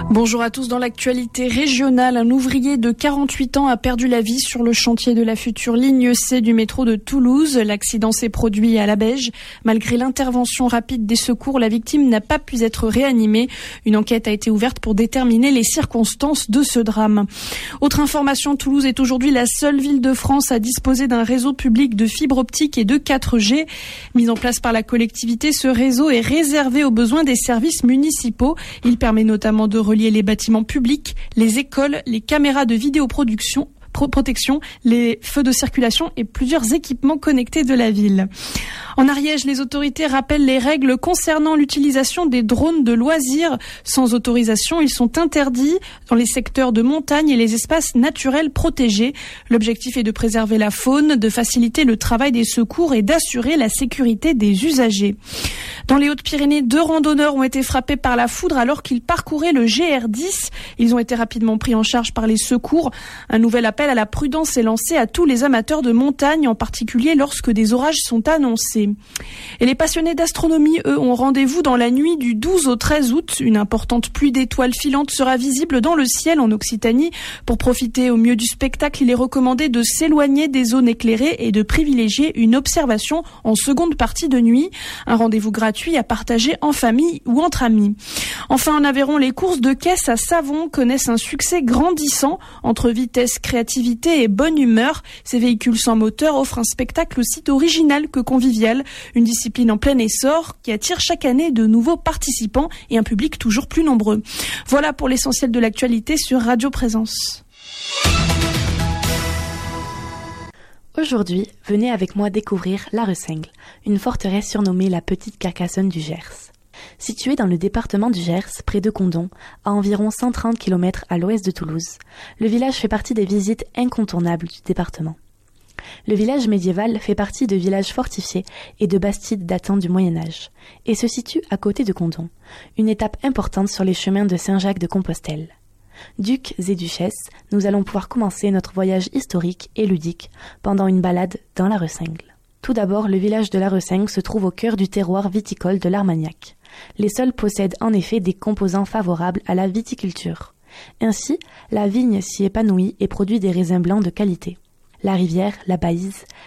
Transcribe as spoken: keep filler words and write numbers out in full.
Bonjour à tous. Dans l'actualité régionale, un ouvrier de quarante-huit ans a perdu la vie sur le chantier de la future ligne C du métro de Toulouse. L'accident s'est produit à La Beige. Malgré l'intervention rapide des secours, la victime n'a pas pu être réanimée. Une enquête a été ouverte pour déterminer les circonstances de ce drame. Autre information, Toulouse est aujourd'hui la seule ville de France à disposer d'un réseau public de fibre optique et de quatre G. Mis en place par la collectivité, ce réseau est réservé aux besoins des services municipaux. Il permet notamment de relier les bâtiments publics, les écoles, les caméras de vidéoproduction, pro- protection, les feux de circulation et plusieurs équipements connectés de la ville. En Ariège, les autorités rappellent les règles concernant l'utilisation des drones de loisirs. Sans autorisation, ils sont interdits dans les secteurs de montagne et les espaces naturels protégés. L'objectif est de préserver la faune, de faciliter le travail des secours et d'assurer la sécurité des usagers. Dans les Hautes-Pyrénées, deux randonneurs ont été frappés par la foudre alors qu'ils parcouraient le G R dix. Ils ont été rapidement pris en charge par les secours. Un nouvel appel à la prudence est lancé à tous les amateurs de montagne, en particulier lorsque des orages sont annoncés. Et les passionnés d'astronomie, eux, ont rendez-vous dans la nuit du douze au treize août. Une importante pluie d'étoiles filantes sera visible dans le ciel en Occitanie. Pour profiter au mieux du spectacle, il est recommandé de s'éloigner des zones éclairées et de privilégier une observation en seconde partie de nuit. Un rendez-vous gratuit à partager en famille ou entre amis. Enfin, en Aveyron, les courses de caisse à savon connaissent un succès grandissant. Entre vitesse, créativité et bonne humeur, ces véhicules sans moteur offrent un spectacle aussi original que convivial. Une discipline en plein essor qui attire chaque année de nouveaux participants et un public toujours plus nombreux. Voilà pour l'essentiel de l'actualité sur Radio Présence. Aujourd'hui, venez avec moi découvrir La Ressingle, une forteresse surnommée la Petite Carcassonne du Gers. Située dans le département du Gers, près de Condom, à environ cent trente kilomètres à l'ouest de Toulouse, le village fait partie des visites incontournables du département. Le village médiéval fait partie de villages fortifiés et de bastides datant du Moyen-Âge, et se situe à côté de Condom, une étape importante sur les chemins de Saint-Jacques de Compostelle. Ducs et duchesses, nous allons pouvoir commencer notre voyage historique et ludique pendant une balade dans la Ressingle. Tout d'abord, le village de la Ressingle se trouve au cœur du terroir viticole de l'Armagnac. Les sols possèdent en effet des composants favorables à la viticulture. Ainsi, la vigne s'y épanouit et produit des raisins blancs de qualité. La rivière, la Baïse,